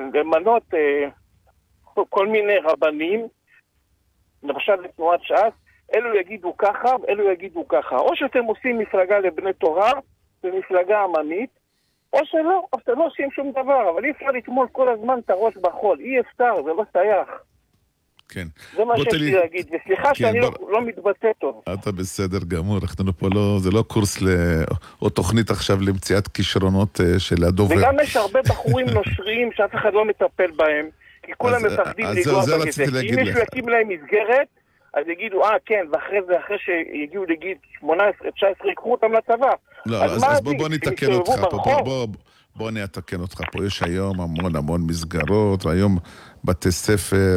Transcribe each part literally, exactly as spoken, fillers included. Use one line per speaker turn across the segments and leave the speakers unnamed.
למנות אה, כל מיני רבנים, למשל לתנועת ש"ס, אלו יגידו ככה, אלו יגידו ככה. או שאתם עושים מפלגה לבני תורה, ומפלגה עממית, או שלא, או שאתם לא עושים שום דבר, אבל אי אפשר לתמול כל הזמן את הראש בחול, אי אפשר, זה לא סייח.
כן.
זה מה שיש לי להגיד, וסליחה
כן,
שאני
בוא...
לא, לא מתבטא טוב.
אתה בסדר גמור, אנחנו פה לא, זה לא קורס ל... או תוכנית עכשיו למציאת כישרונות של הדובר.
וגם יש הרבה בחורים נושרים שאף אחד לא מטפל בהם, כי כולם מפחדים לגוע בגזר. כי אם מישהו יקים להם מסגרת, אז יגידו, אה, כן, ואחרי זה, אחרי שיגיעו לגיל שמונה עשרה תשע עשרה, יקחו אותם לצבא.
לא, אז, אז, אז בוא, בוא נתקן אותך פה, בוא, בוא, בוא נתקן אותך פה. יש היום המון המון מסגרות, והיום בתי ספר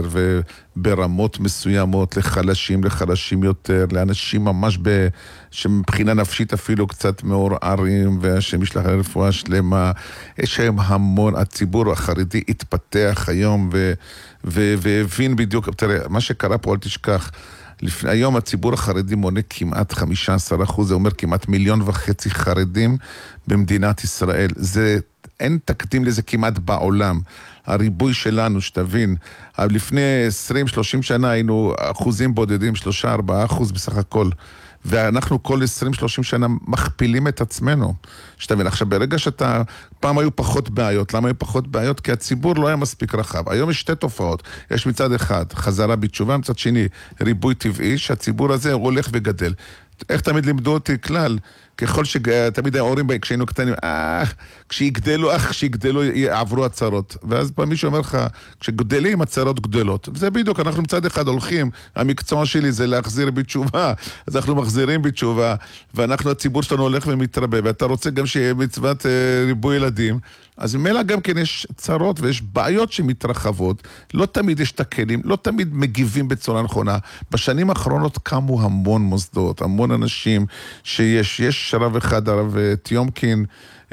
וברמות מסוימות לחלשים, לחלשים יותר, לאנשים ממש ב... שמבחינה נפשית אפילו קצת מעורערים, והשם ישלח לרפואה שלמה. יש היום המון, הציבור החרדי התפתח היום ו... ו... והבין בדיוק, תראה, מה שקרה פה, אל תשכח, לפני, היום הציבור החרדי מונה כמעט חמישה עשר אחוז, זה אומר כמעט מיליון וחצי חרדים במדינת ישראל. זה, אין תקדים לזה כמעט בעולם. הריבוי שלנו, שתבין, לפני עשרים שלושים שנה היינו אחוזים בודדים, שלושה ארבעה אחוז בסך הכל. ואנחנו כל עשרים שלושים שנה מכפילים את עצמנו. שתבין, עכשיו ברגע שאתה, פעם היו פחות בעיות. למה היו פחות בעיות? כי הציבור לא היה מספיק רחב. היום יש שתי תופעות. יש מצד אחד חזרה בתשובה, מצד שני ריבוי טבעי, שהציבור הזה הולך וגדל. איך תמיד לימדו אותי כלל? ככל שתמיד ההורים בה, כשהיינו קטנים, אה, כשיגדלו, אך כשיגדלו יעברו הצרות. ואז פעם מישהו אומר לך, כשגדלים הצרות גדלות. זה בדיוק, אנחנו מצד אחד הולכים, המקצוע שלי זה להחזיר בתשובה, אז אנחנו מחזירים בתשובה, ואנחנו, הציבור שלנו הולך ומתרבה, ואתה רוצה גם שיהיה מצוות אה, ריבוי ילדים, אז ממילא גם כן יש צרות ויש בעיות שמתרחבות, לא תמיד יש את הכלים, לא תמיד מגיבים בצורה נכונה. בשנים האחרונות קמו המון מוסדות, המון אנשים שיש, יש רב אחד, הרב טיומקין,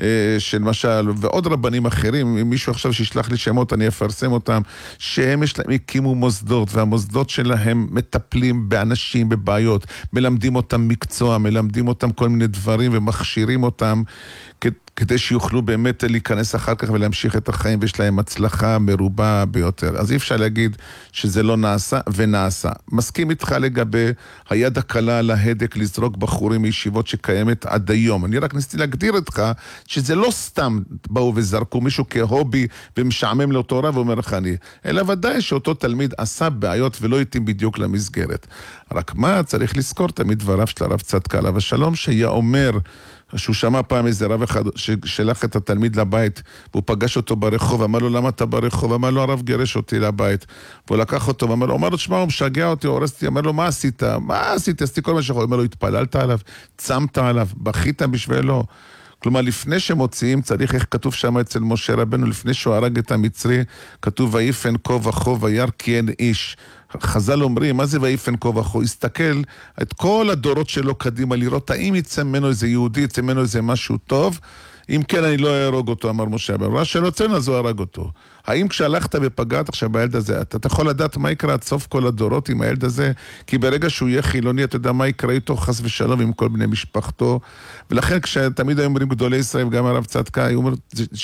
שלמשל, ועוד רבנים אחרים, אם מישהו עכשיו שישלח לי שמות, אני אפרסם אותם, שהם יש להם, הקימו מוסדות, והמוסדות שלהם מטפלים באנשים, בבעיות, מלמדים אותם מקצוע, מלמדים אותם כל מיני דברים, ומכשירים אותם, כדי שיוכלו באמת להיכנס אחר כך ולהמשיך את החיים, ויש להם הצלחה מרובה ביותר. אז אי אפשר להגיד שזה לא נעשה ונעשה. מסכים איתך לגבי היד הקלה על ההדק לזרוק בחורים מישיבות שקיימת עד היום. אני רק ניסיתי להגדיר איתך שזה לא סתם באו וזרקו מישהו כהובי ומשעמם לאותו רב ואומר לך אני. אלא ודאי שאותו תלמיד עשה בעיות ולא התאים בדיוק למסגרת. רק מה צריך לזכור תמיד דבריו של הרב צדקה עליו השלום, שהיה אומר שהוא שמע פעם איזה רב אחד ששלח את התלמיד לבית, והוא פגש אותו ברחוב, אמר לו, למה אתה ברחוב? אמר לו, הרב גירש אותי לבית. והוא לקח אותו, ואמר לו, אמר לו, תשמע, הוא משגע אותי, הוא הורס אותי. אמר לו, מה עשית? מה עשית? עשיתי כל מה שיכול. אמר לו, התפללת עליו, צמת עליו, בכית בשבילו. כלומר, לפני שמוציאים, צריך, איך כתוב שם אצל משה רבנו, לפני שהוא הרג את המצרי, כתוב, ויפן כה וכה וירא כי אין איש. חז"ל אומרים, מה זה ויפן כה וכה? הסתכל את כל הדורות שלו קדימה, לראות האם יצא ממנו איזה יהודי, יצא ממנו איזה משהו טוב, אם כן אני לא אהרוג אותו, אמר משה רבנו. מה שלא צאן, אז הוא הרג אותו. האם כשהלכת ופגעת עכשיו בילד הזה, אתה יכול לדעת מה יקרה עד סוף כל הדורות עם הילד הזה? כי ברגע שהוא יהיה חילוני, אתה יודע מה יקרה איתו חס ושלום עם כל בני משפחתו. ולכן כשתמיד היו אומרים גדולי ישראל, גם הרב צדקה, היו אומרים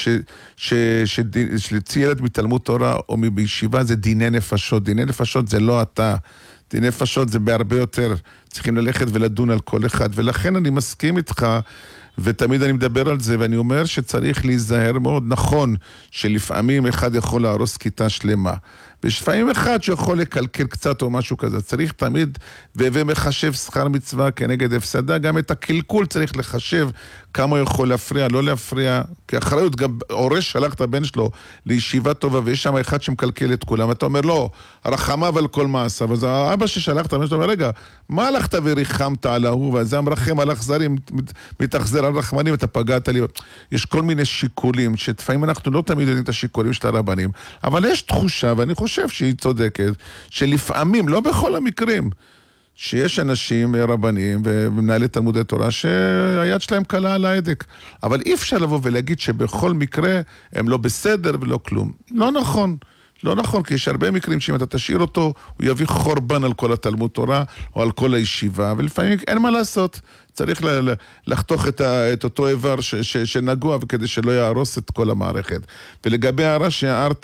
שלצי ילד מתלמוד תורה או בישיבה זה דיני נפשות. דיני נפשות זה לא אתה. דיני נפשות זה בהרבה יותר. צריכים ללכת ולדון על כל אחד. ולכן אני מסכים איתך, ותמיד אני מדבר על זה, ואני אומר שצריך להיזהר מאוד. נכון שלפעמים אחד יכול להרוס כיתה שלמה, ושפעמים אחד שיכול לקלקל קצת או משהו כזה. צריך תמיד, ומחשב שכר מצווה כנגד הפסדה, גם את הקלקול צריך לחשב כמה יכול להפריע, לא להפריע, כי אחריות גם הורש שלח את הבן שלו לישיבה טובה, ויש שם אחד שמקלקל את כולם, אתה אומר לא, רחמיו על כל מעשה, אז האבא ששלח את הבן שלו אומר, רגע, מה הלכת וריחמת על ההוא, וזה המרחם על אכזרים, מתאכזר על רחמנים, אתה פגעת לי, יש כל מיני שיקולים, שתפעים אנחנו לא תמיד יודעים את השיקולים של הרבנים, אבל יש תחושה, ואני חושב שהיא צודקת, שלפעמים, לא בכל המקרים, שיש אנשים רבנים ומנהלי תלמודי תורה שהיד שלהם קלה על ההדק. אבל אי אפשר לבוא ולהגיד שבכל מקרה הם לא בסדר ולא כלום. לא נכון. לא נכון, כי יש הרבה מקרים שאם אתה תשאיר אותו, הוא יביא חורבן על כל התלמוד תורה או על כל הישיבה, ולפעמים אין מה לעשות. צריך לחתוך את, ה, את אותו איבר ש, ש, שנגוע, וכדי שלא יהרוס את כל המערכת. ולגבי הערה שהערת,